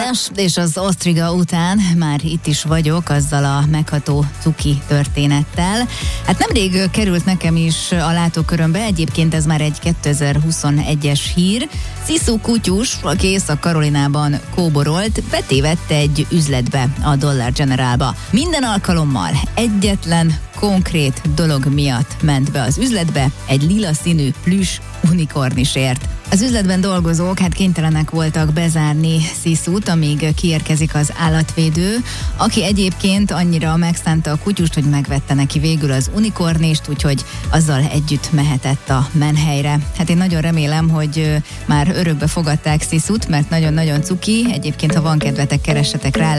Slash és az Osztriga után már itt is vagyok azzal a megható cuki történettel. Hát nemrég került nekem is a látókörömbe, egyébként ez már egy 2021-es hír. Sziszú kutyus, aki Észak-Karolinában kóborolt, betévett egy üzletbe, a Dollar Generalba. Minden alkalommal egyetlen konkrét dolog miatt ment be az üzletbe, egy lila színű plüss unikornisért. Az üzletben dolgozók kénytelenek voltak bezárni Sziszút, amíg kiérkezik az állatvédő, aki egyébként annyira megszánta a kutyust, hogy megvette neki végül az unikornist, úgyhogy azzal együtt mehetett a menhelyre. Hát én nagyon remélem, hogy már örökbe fogadták Sziszút, mert nagyon-nagyon cuki. Egyébként, ha van kedvetek, keressetek rá,